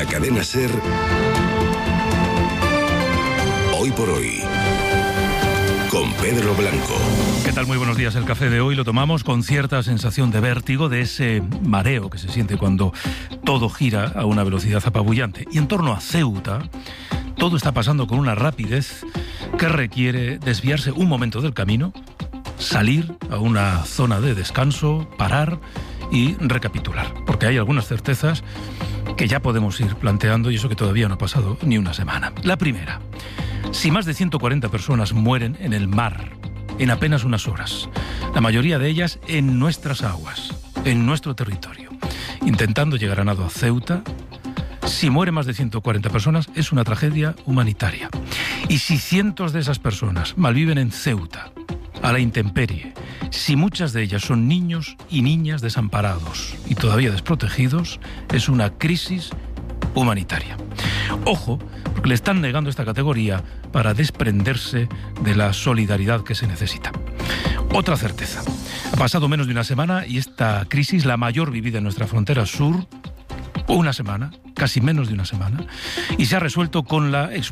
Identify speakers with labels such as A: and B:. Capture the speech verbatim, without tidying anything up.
A: la cadena SER, Hoy por Hoy, con Pedro Blanco.
B: ¿Qué tal? Muy buenos días. El café de hoy lo tomamos con cierta sensación de vértigo, de ese mareo que se siente cuando todo gira a una velocidad apabullante. Y en torno a Ceuta, todo está pasando con una rapidez que requiere desviarse un momento del camino, salir a una zona de descanso, parar y recapitular. Porque hay algunas certezas que ya podemos ir planteando y eso que todavía no ha pasado ni una semana. La primera: si más de ciento cuarenta personas mueren en el mar en apenas unas horas, la mayoría de ellas en nuestras aguas, en nuestro territorio, intentando llegar a nado a Ceuta, si mueren más de ciento cuarenta personas es una tragedia humanitaria. Y si cientos de esas personas malviven en Ceuta, a la intemperie, si muchas de ellas son niños y niñas desamparados y todavía desprotegidos, es una crisis humanitaria. Ojo, porque le están negando esta categoría para desprenderse de la solidaridad que se necesita. Otra certeza: ha pasado menos de una semana y esta crisis, la mayor vivida en nuestra frontera sur, una semana, casi menos de una semana, y se ha resuelto con la